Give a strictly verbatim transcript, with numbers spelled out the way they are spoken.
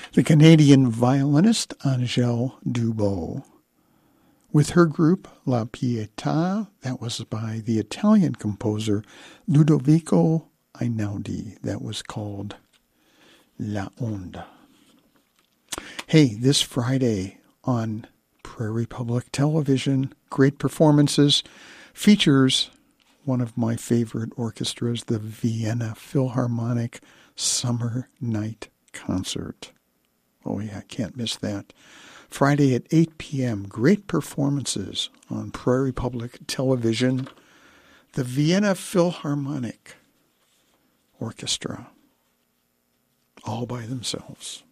The Canadian violinist Angèle Dubot, with her group La Pietà, that was by the Italian composer Ludovico Einaudi, that was called La Onda. Hey, this Friday on Prairie Public Television, great performances, features one of my favorite orchestras, the Vienna Philharmonic Summer Night Concert. Oh yeah, can't miss that. Friday at eight p.m., great performances on Prairie Public Television, the Vienna Philharmonic Orchestra, all by themselves.